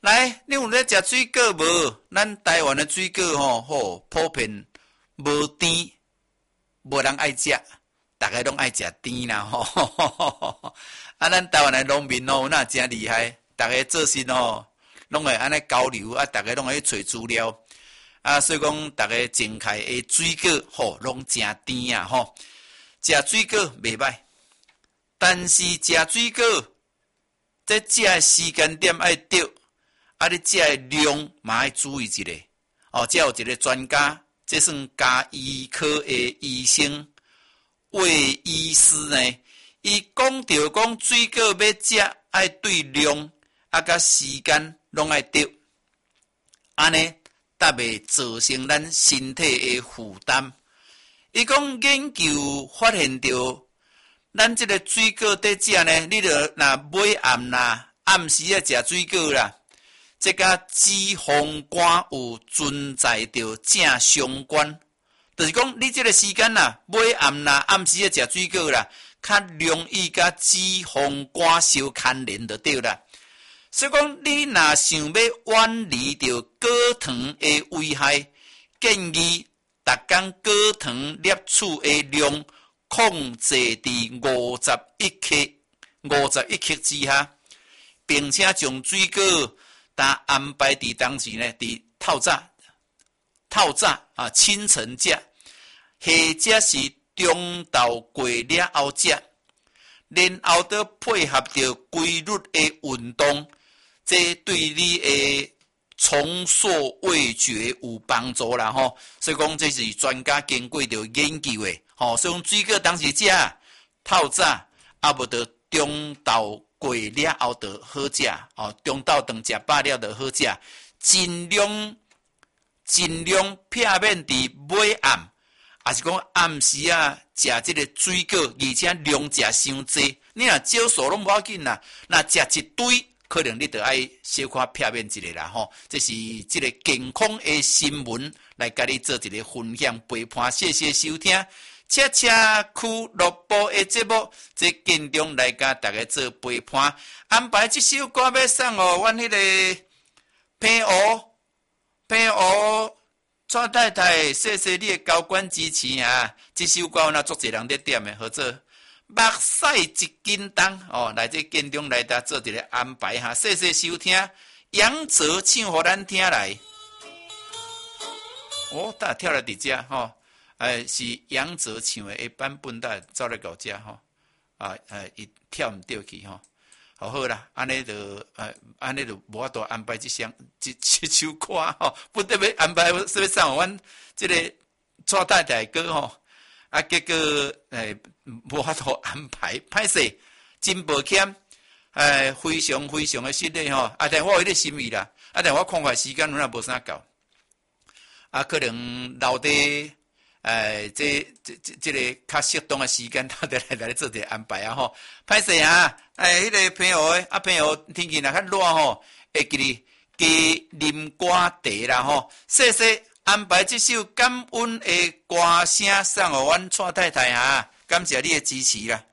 来，你有咧食水果无？咱台湾的水果好普遍无甜，无人爱食，大家拢爱食甜啦啊，咱台湾的农民那真厉害，大家做事拢会安尼交流啊，大家拢会去找资料啊，所以讲大家种开的水果拢真甜啊食水果袂歹，但是食水果在食的时间点要对。啊！你食的量嘛要注意一下这有一个专家，这算家医科的医生、卫医师呢。伊讲到讲水果要食，要对量甲时间拢要对，安尼才袂造成咱身体的负担。伊讲研究发现到，咱这个水果在食呢，你着若尾暗啦、暗时啊食水果啦。这甲脂肪肝有存在着正相关，就是讲你这个时间啦，尾暗啦、暗时啊食水果啦，较容易甲脂肪肝相牵连就对啦。所以讲你若想要远离着果糖的危害，建议逐工果糖摄取的量控制伫51克之下，并且将水果安排伫当时呢，伫透早啊，清晨食，或者是中昼过了后食，然后再配合着规律的运动，这对你的重塑味觉有帮助啦所以讲这是专家经过着研究的所以讲水果当时食，透早啊无着中昼过了后就好食中昼顿食饱了就好食，尽量避免伫尾暗，也是讲暗时啊食这个水果，而且量食伤济。你若少数拢无要紧啦，若食一堆，可能你就爱小可避免一下啦这是这个健康的新闻，来甲你做一个分享陪伴，谢谢收听。车俱乐部的节目，这建中来甲大家做陪伴，安排这首歌要送阮迄个平湖蔡太太，谢谢你的高管支持啊！这首歌有足侪人在点的，合作目屎一斤重来这建中来甲做一个安排哈，谢谢收听，杨泽唱互咱听来，大跳来伫遮是杨泽唱的版本，大走来到遮伊跳唔对去好啦，安尼就无法度安排这首歌不得要安排说要送阮这个蔡太太歌结果无法度安排，歹势，真抱歉，非常非常的失礼但我有迄个心意啦，但我看看时间若无啥够，可能留伫这个较适当的时间，到底来做一个安排歹势迄个朋友朋友天气若较热会记哩加啉寡茶啦谢谢安排这首感恩的歌声送互阮蔡太太感谢你的支持啦。